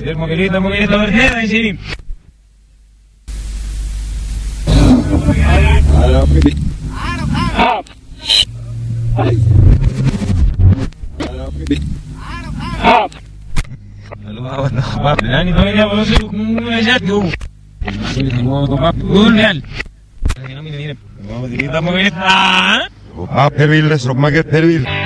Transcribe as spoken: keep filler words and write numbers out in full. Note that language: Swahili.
Moquerito, moquerito, verdad, sí. Halo, apa? Berani tu dia bawa suku mengajar tu. Ini semua tu apa? Gulal. Ini ni, bawa kita moquerito. Ah, pervil, es Roma que pervil.